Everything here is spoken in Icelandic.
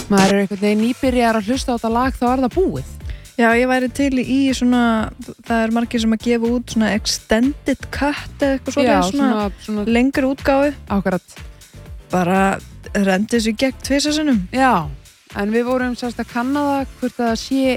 maður einhvern veginn nýbyrjar að hlusta á þetta lag þá það búið. Já, ég væri til í svona, það margir sem að gefa út svona extended cut eða eitthvað svona lengri útgáfu. Akkurat. Bara rendi þessu gegn 2 sinnum. Já, en við vorum sérst að kanna það hvort það sé